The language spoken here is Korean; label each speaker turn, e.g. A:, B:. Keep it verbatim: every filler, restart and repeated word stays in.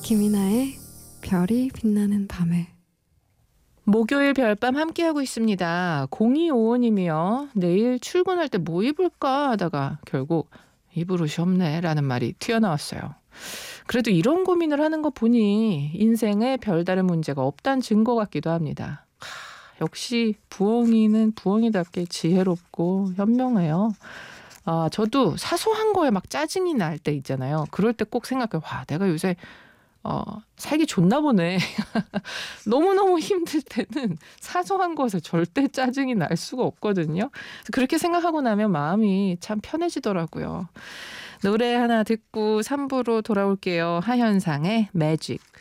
A: 김이나의 별이 빛나는 밤에.
B: 목요일 별밤 함께하고 있습니다. 공이오오님이요. 내일 출근할 때 뭐 입을까 하다가 결국 입을 옷이 없네 라는 말이 튀어나왔어요. 그래도 이런 고민을 하는 거 보니 인생에 별다른 문제가 없다는 증거 같기도 합니다. 하, 역시 부엉이는 부엉이답게 지혜롭고 현명해요. 아, 저도 사소한 거에 막 짜증이 날 때 있잖아요. 그럴 때 꼭 생각해요. 와, 내가 요새 어, 살기 좋나 보네. 너무너무 힘들 때는 사소한 것에 절대 짜증이 날 수가 없거든요. 그렇게 생각하고 나면 마음이 참 편해지더라고요. 노래 하나 듣고 삼 부로 돌아올게요. 하현상의 매직.